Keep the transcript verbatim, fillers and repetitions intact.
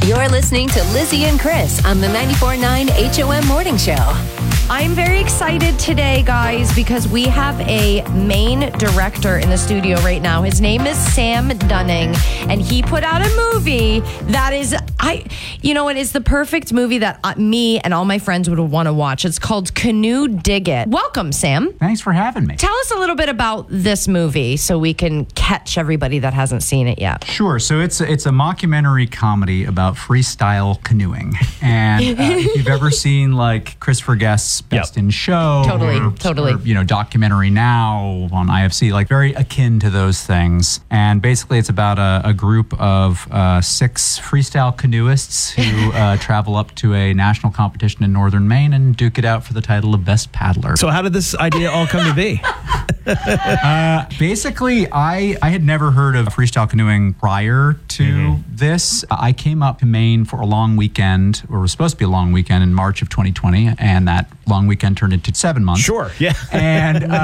You're listening to Lizzie and Chris on the ninety-four point nine H O M Morning Show. I'm very excited today, guys, because we have a main director in the studio right now. His name is Sam Dunning, and he put out a movie that is, I, you know, it is the perfect movie that uh, me and all my friends would want to watch. It's called Canoe Dig It. Welcome, Sam. Thanks for having me. Tell us a little bit about this movie so we can catch everybody that hasn't seen it yet. Sure. So it's a, it's a mockumentary comedy about freestyle canoeing. And uh, if you've ever seen like Christopher Guest's Best Yep. in Show, Totally, or, totally. or, you know, Documentary Now on I F C, like very akin to those things. And basically, it's about a, a group of uh, six freestyle canoeists who uh, travel up to a national competition in northern Maine and duke it out for the title of Best Paddler. So how did this idea all come to be? Uh, basically, I, I had never heard of freestyle canoeing prior to mm-hmm. this. I came up to Maine for a long weekend, or it was supposed to be a long weekend in March of twenty twenty, and that long weekend turned into seven months. Sure, yeah. And uh,